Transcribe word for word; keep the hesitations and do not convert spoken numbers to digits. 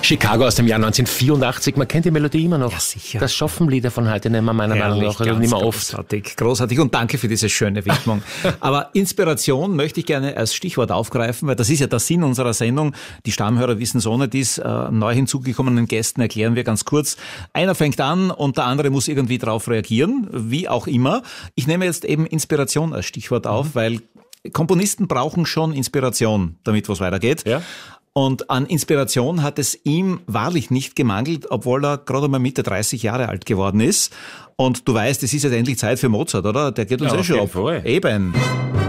Chicago aus dem Jahr neunzehnhundertvierundachtzig, man kennt die Melodie immer noch. Ja, sicher. Das Schoffenlieder von heute nehmen wir meiner Meinung nach also nicht mehr oft. Großartig, großartig und danke für diese schöne Widmung. Aber Inspiration möchte ich gerne als Stichwort aufgreifen, weil das ist ja der Sinn unserer Sendung. Die Stammhörer wissen so nicht, dies äh, neu hinzugekommenen Gästen erklären wir ganz kurz. Einer fängt an und der andere muss irgendwie darauf reagieren, wie auch immer. Ich nehme jetzt eben Inspiration als Stichwort auf, mhm. weil Komponisten brauchen schon Inspiration, damit was weitergeht. Ja. Und an Inspiration hat es ihm wahrlich nicht gemangelt, obwohl er gerade mal Mitte dreißig Jahre alt geworden ist. Und du weißt, es ist jetzt endlich Zeit für Mozart, oder? Der geht uns ja, eh schon ab. Voll. Eben.